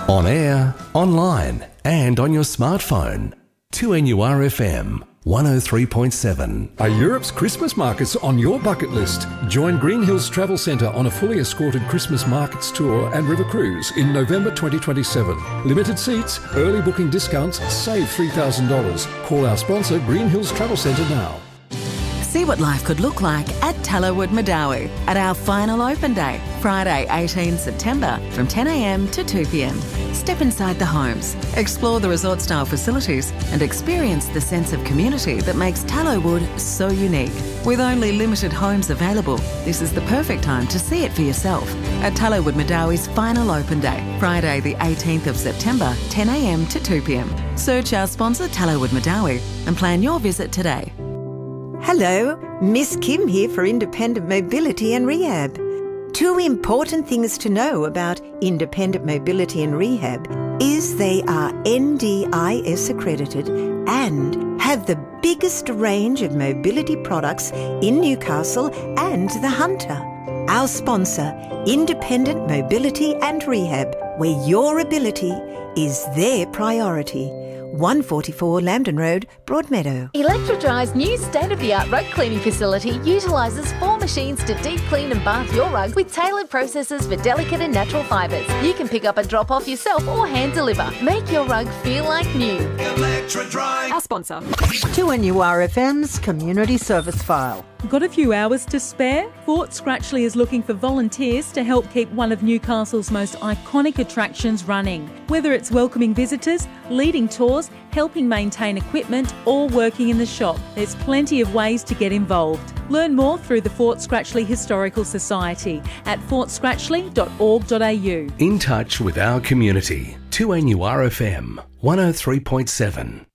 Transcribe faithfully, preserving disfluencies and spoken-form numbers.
On air, online and on your smartphone. two N U R F M one oh three point seven. Are Europe's Christmas markets on your bucket list? Join Green Hills Travel Centre on a fully escorted Christmas markets tour and river cruise in November twenty twenty-seven. Limited seats, early booking discounts, save three thousand dollars. Call our sponsor Green Hills Travel Centre now. See what life could look like at Tallowood Madawi at our final open day, Friday eighteenth September from ten a m to two p m. Step inside the homes, explore the resort-style facilities and experience the sense of community that makes Tallowood so unique. With only limited homes available, this is the perfect time to see it for yourself at Tallowood Madawi's final open day, Friday the eighteenth of September, ten a m to two p m. Search our sponsor Tallowood Madawi and plan your visit today. Hello, Miss Kim here for Independent Mobility and Rehab. Two important things to know about Independent Mobility and Rehab is they are N D I S accredited and have the biggest range of mobility products in Newcastle and the Hunter. Our sponsor, Independent Mobility and Rehab, where your ability is their priority. one forty-four Lambton Road, Broadmeadow. Electrodry's new state-of-the-art rug cleaning facility utilises four machines to deep clean and bath your rug with tailored processes for delicate and natural fibres. You can pick up and drop off yourself or hand deliver. Make your rug feel like new. Electrodry. Our sponsor. two N U R F M's Community Service File. Got a few hours to spare? Fort Scratchley is looking for volunteers to help keep one of Newcastle's most iconic attractions running. Whether it's welcoming visitors, leading tours, helping maintain equipment or working in the shop, there's plenty of ways to get involved. Learn more through the Fort Scratchley Historical Society at fort scratchley dot org dot a u. In touch with our community. two N U R F M one oh three point seven.